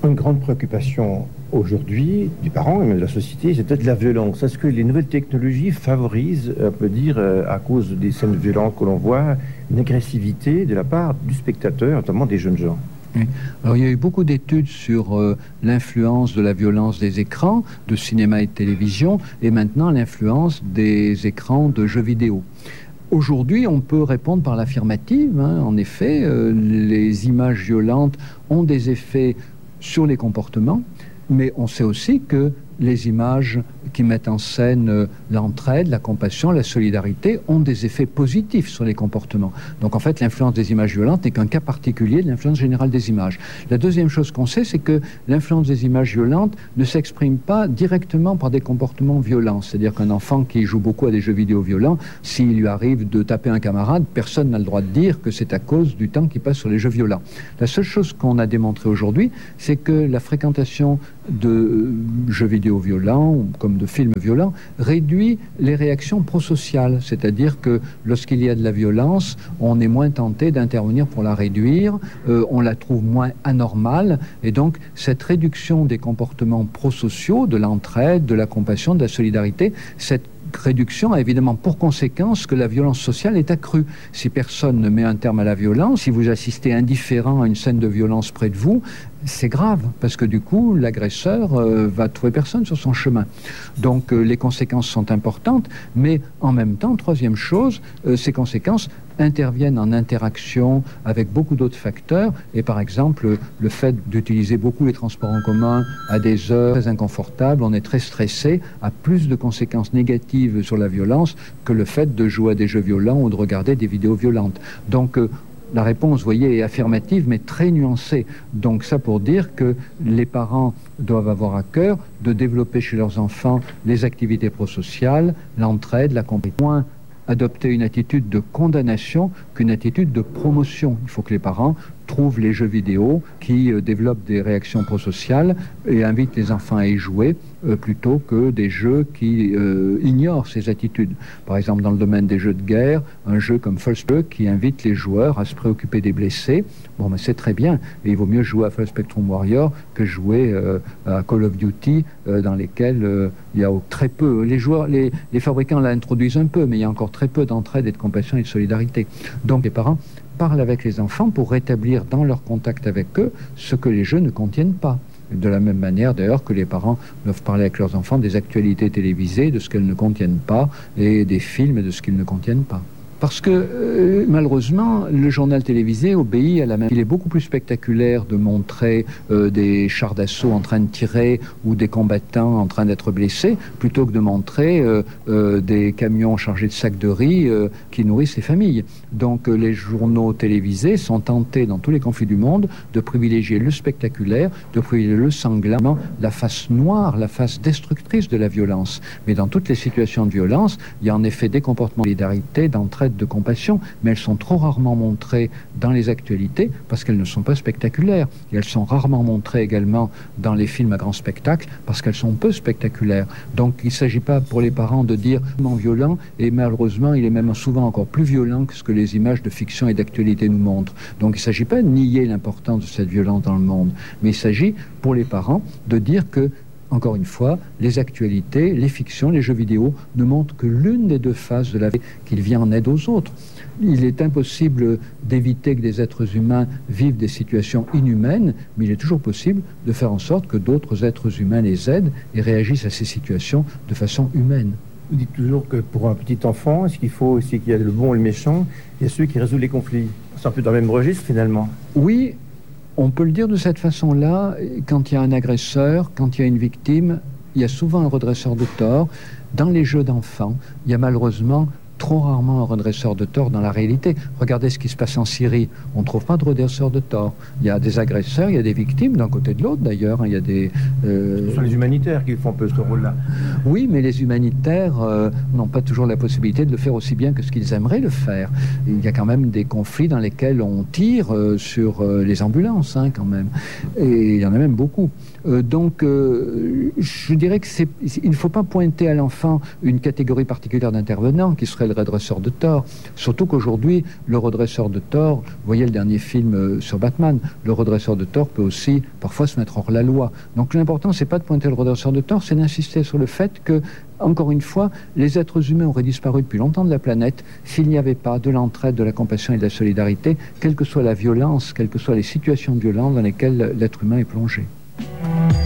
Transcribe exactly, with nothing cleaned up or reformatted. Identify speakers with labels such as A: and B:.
A: Une grande préoccupation aujourd'hui des parents et même de la société, c'est peut-être la violence. Est-ce que les nouvelles technologies favorisent, on peut dire, à cause des scènes violentes que l'on voit, une agressivité de la part du spectateur, notamment des jeunes gens?
B: Oui. Alors, il y a eu beaucoup d'études sur euh, l'influence de la violence des écrans, de cinéma et de télévision, et maintenant l'influence des écrans de jeux vidéo. Aujourd'hui, on peut répondre par l'affirmative. Hein. En effet, euh, les images violentes ont des effets sur les comportements, mais on sait aussi que les images qui mettent en scène euh, l'entraide, la compassion, la solidarité ont des effets positifs sur les comportements. Donc en fait, l'influence des images violentes n'est qu'un cas particulier de l'influence générale des images. La deuxième chose qu'on sait, c'est que l'influence des images violentes ne s'exprime pas directement par des comportements violents. C'est-à-dire qu'un enfant qui joue beaucoup à des jeux vidéo violents, s'il lui arrive de taper un camarade, personne n'a le droit de dire que c'est à cause du temps qu'il passe sur les jeux violents. La seule chose qu'on a démontré aujourd'hui, c'est que la fréquentation de jeux vidéo violents, comme de films violents, réduit les réactions prosociales. C'est-à-dire que lorsqu'il y a de la violence, on est moins tenté d'intervenir pour la réduire, euh, on la trouve moins anormale, et donc cette réduction des comportements prosociaux, de l'entraide, de la compassion, de la solidarité, cette réduction a évidemment pour conséquence que la violence sociale est accrue. Si personne ne met un terme à la violence, si vous assistez indifférent à une scène de violence près de vous, c'est grave, parce que du coup, l'agresseur euh, va trouver personne sur son chemin. Donc euh, les conséquences sont importantes, mais en même temps, troisième chose, euh, ces conséquences interviennent en interaction avec beaucoup d'autres facteurs, et par exemple, le fait d'utiliser beaucoup les transports en commun à des heures très inconfortables, on est très stressé, a plus de conséquences négatives sur la violence que le fait de jouer à des jeux violents ou de regarder des vidéos violentes. Donc, euh, la réponse, vous voyez, est affirmative, mais très nuancée. Donc ça pour dire que les parents doivent avoir à cœur de développer chez leurs enfants les activités prosociales, l'entraide, la compétence. Moins adopter une attitude de condamnation qu'une attitude de promotion. Il faut que les parents trouvent les jeux vidéo qui euh, développent des réactions prosociales et invitent les enfants à y jouer euh, plutôt que des jeux qui euh, ignorent ces attitudes. Par exemple, dans le domaine des jeux de guerre, un jeu comme First Spectrum qui invite les joueurs à se préoccuper des blessés, bon, mais c'est très bien, et il vaut mieux jouer à First Spectrum Warrior que jouer euh, à Call of Duty euh, dans lesquels euh, il y a très peu. Les joueurs, les, les fabricants l'introduisent un peu, mais il y a encore très peu d'entraide et de compassion et de solidarité. Donc les parents parlent avec les enfants pour rétablir dans leur contact avec eux ce que les jeux ne contiennent pas. De la même manière d'ailleurs que les parents doivent parler avec leurs enfants des actualités télévisées, de ce qu'elles ne contiennent pas, et des films et de ce qu'ils ne contiennent pas. Parce que, euh, malheureusement, le journal télévisé obéit à la même... Il est beaucoup plus spectaculaire de montrer euh, des chars d'assaut en train de tirer ou des combattants en train d'être blessés, plutôt que de montrer euh, euh, des camions chargés de sacs de riz euh, qui nourrissent les familles. Donc, euh, les journaux télévisés sont tentés, dans tous les conflits du monde, de privilégier le spectaculaire, de privilégier le sanglant, la face noire, la face destructrice de la violence. Mais dans toutes les situations de violence, il y a en effet des comportements de solidarité, d'entraide, de compassion, mais elles sont trop rarement montrées dans les actualités parce qu'elles ne sont pas spectaculaires. Et elles sont rarement montrées également dans les films à grand spectacle parce qu'elles sont peu spectaculaires. Donc il ne s'agit pas pour les parents de dire violent, et malheureusement il est même souvent encore plus violent que ce que les images de fiction et d'actualité nous montrent. Donc il ne s'agit pas de nier l'importance de cette violence dans le monde, mais il s'agit pour les parents de dire que, encore une fois, les actualités, les fictions, les jeux vidéo ne montrent que l'une des deux faces de la vie, qu'il vient en aide aux autres. Il est impossible d'éviter que des êtres humains vivent des situations inhumaines, mais il est toujours possible de faire en sorte que d'autres êtres humains les aident et réagissent à ces situations de façon humaine.
A: Vous dites toujours que pour un petit enfant, ce qu'il faut, c'est qu'il y a le bon et le méchant, il y a ceux qui résolvent les conflits. C'est un peu dans le même registre finalement.
B: Oui. On peut le dire de cette façon-là, quand il y a un agresseur, quand il y a une victime, il y a souvent un redresseur de tort. Dans les jeux d'enfants, il y a malheureusement trop rarement un redresseur de tort dans la réalité. Regardez ce qui se passe en Syrie. On ne trouve pas de redresseur de tort. Il y a des agresseurs, il y a des victimes d'un côté de l'autre d'ailleurs. Il y a des... Euh...
A: Ce sont les humanitaires qui font un peu ce rôle-là.
B: Oui, mais les humanitaires euh, n'ont pas toujours la possibilité de le faire aussi bien que ce qu'ils aimeraient le faire. Il y a quand même des conflits dans lesquels on tire euh, sur euh, les ambulances, hein, quand même. Et il y en a même beaucoup. Euh, donc, euh, je dirais que c'est, il ne faut pas pointer à l'enfant une catégorie particulière d'intervenants qui serait le redresseur de tort. Surtout qu'aujourd'hui, le redresseur de tort, vous voyez le dernier film euh, sur Batman, le redresseur de tort peut aussi parfois se mettre hors la loi. Donc l'important, c'est pas de pointer le redresseur de tort, c'est d'insister sur le fait que, encore une fois, les êtres humains auraient disparu depuis longtemps de la planète s'il n'y avait pas de l'entraide, de la compassion et de la solidarité, quelle que soit la violence, quelles que soient les situations de violence dans lesquelles l'être humain est plongé.